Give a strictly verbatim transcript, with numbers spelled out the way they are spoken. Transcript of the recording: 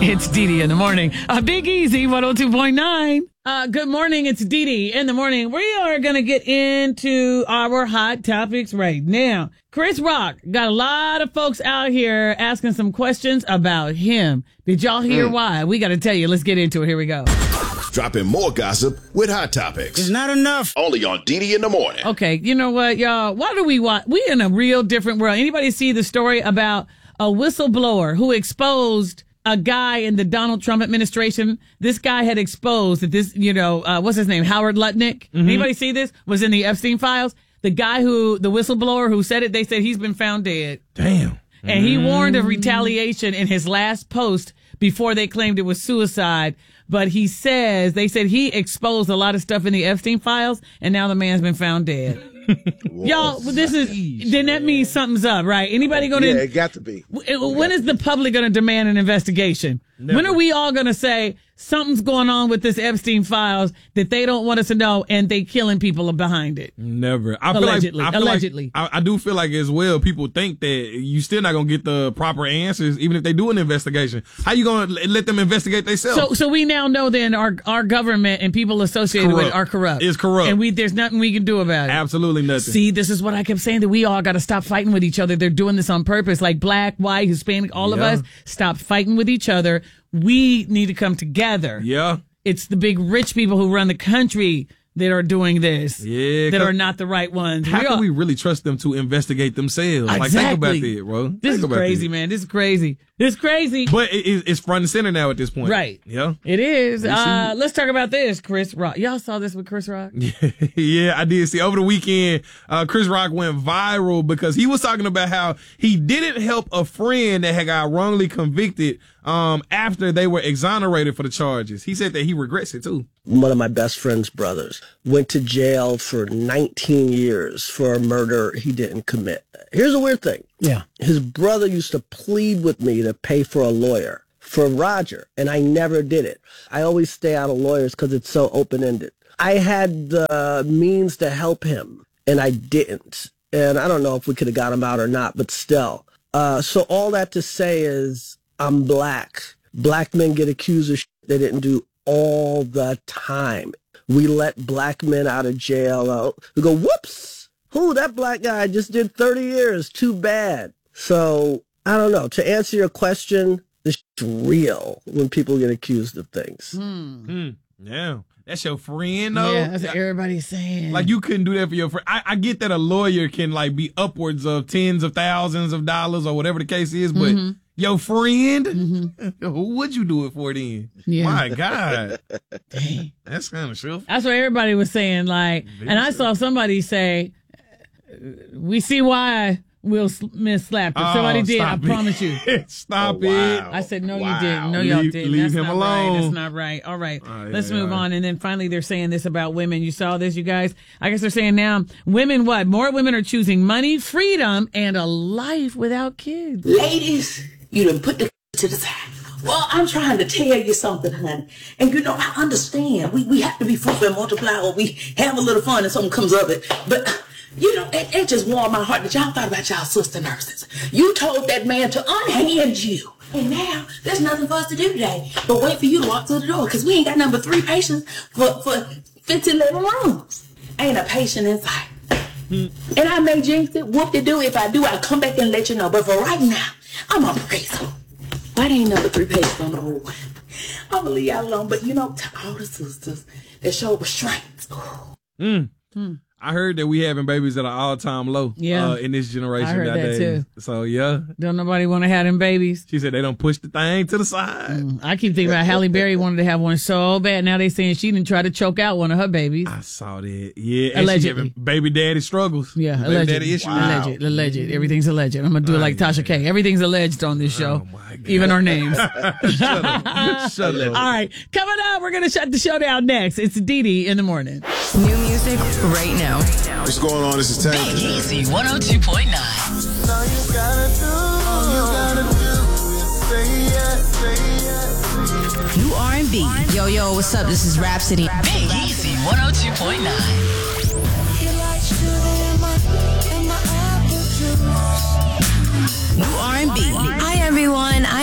It's Dee Dee in the morning. A Big Easy one oh two point nine. Uh, good morning. It's Dee Dee in the morning. We are going to get into our hot topics right now. Chris Rock got a lot of folks out here asking some questions about him. Did y'all hear mm. why? We got to tell you. Let's get into it. Here we go. Dropping more gossip with hot topics. It's not enough. Only on Dee Dee in the morning. Okay. You know what, y'all? Why do we watch? We in a real different world. Anybody see the story about a whistleblower who exposed a guy in the Donald Trump administration? This guy had exposed that this, you know, uh, what's his name? Howard Lutnick. Mm-hmm. Anybody see this? Was in the Epstein files. The guy who, the whistleblower who said it, they said he's been found dead. Damn. And he warned of retaliation in his last post before they claimed it was suicide. But he says, they said he exposed a lot of stuff in the Epstein files, and now the man's been found dead. Y'all, this is, then that means something's up, right? Anybody going to? Yeah, it got to be. When is the public going to demand an investigation? Never. When are we all going to say something's going on with this Epstein files that they don't want us to know, and they killing people behind it? Never. I allegedly. Feel like, I feel allegedly. Like, I, I do feel like as well, people think that you still not going to get the proper answers, even if they do an investigation. How you going to let them investigate themselves? So, so we now know then our our government and people associated corrupt. with it are corrupt. It's corrupt. And we there's nothing we can do about it. Absolutely nothing. See, this is what I kept saying, that we all got to stop fighting with each other. They're doing this on purpose. Like black, white, Hispanic, all yeah. of us, stop fighting with each other. We need to come together. Yeah. It's the big rich people who run the country that are doing this. Yeah. That are not the right ones. How we can all, we really trust them to investigate themselves? Exactly. Like, think about that, bro. This think is about crazy, that. man. This is crazy. This is crazy. But it, it's front and center now at this point. Right. Yeah. It is. Uh, let's talk about this, Chris Rock. Y'all saw this with Chris Rock? Yeah, I did see. Over the weekend, uh, Chris Rock went viral because he was talking about how he didn't help a friend that had got wrongly convicted um, after they were exonerated for the charges. He said that he regrets it, too. One of my best friend's brothers went to jail for nineteen years for a murder he didn't commit. Here's a weird thing. Yeah. His brother used to plead with me to pay for a lawyer for Roger, and I never did it. I always stay out of lawyers because it's so open-ended. I had the means to help him, and I didn't. And I don't know if we could have got him out or not, but still. Uh, so all that to say is I'm black. Black men get accused of shit they didn't do all the time. We let black men out of jail. Uh, we go, whoops, who, that black guy just did thirty years. Too bad. So, I don't know. To answer your question, this shit's real when people get accused of things. Hmm. Hmm. Yeah. That's your friend, though. Yeah, that's what everybody's saying. Like, you couldn't do that for your friend. I, I get that a lawyer can, like, be upwards of tens of thousands of dollars or whatever the case is, but mm-hmm. your friend, mm-hmm. who would you do it for then? Yeah. My God. Dang. That's kind of true. That's what everybody was saying. Like, Very and I true. saw somebody say, we see why Will Smith slapped her. Oh, Somebody did. I it. promise you. Stop oh, wow. it. I said, no, wow. you didn't. No, y'all leave, didn't. Leave That's him not alone. right. That's not right. All right. Oh, Let's yeah, move right. on. And then finally, they're saying this about women. You saw this, you guys? I guess they're saying now, women what? More women are choosing money, freedom, and a life without kids. Ladies, you done put the to the side. Well, I'm trying to tell you something, honey. And you know, I understand. We we have to be fruitful and multiply, or we have a little fun and something comes of it. But you know, it, it just warmed my heart that y'all thought about y'all sister nurses. You told that man to unhand you. And now, there's nothing for us to do today but wait for you to walk through the door, because we ain't got number three patients for, for fifteen living rooms. Ain't a patient in sight. Hmm. And I may jinx it, whoop de do. If I do, I'll come back and let you know. But for right now, I'm gonna praise him. Why there ain't number three patients on the board? I'm gonna leave y'all alone. But you know, to all the sisters that show restraint. Mm. Hmm. I heard that we having babies at an all-time low yeah. uh, in this generation I heard nowadays. That too. So, yeah. Don't nobody want to have them babies. She said they don't push the thing to the side. Mm. I keep thinking about Halle Berry wanted to have one so bad. Now they saying she didn't try to choke out one of her babies. I saw that. Yeah. And allegedly. she having baby daddy struggles. Yeah, baby alleged. daddy issues. Wow. Alleged. Alleged. Everything's alleged. I'm going to do it like oh, Tasha K. Everything's alleged on this show. Oh, my God. Even our names. Shut up. Shut up. All right. Coming up, we're going to shut the show down next. It's Dee Dee in the morning. New music right now. What's going on? This is Tank. Big Easy one oh two point nine. All you gotta do, all you gotta do is say yes, say yes. New R and B. Yo, yo, what's up? This is Rhapsody. Big Easy one oh two point nine. New R and B. Hi, everyone. I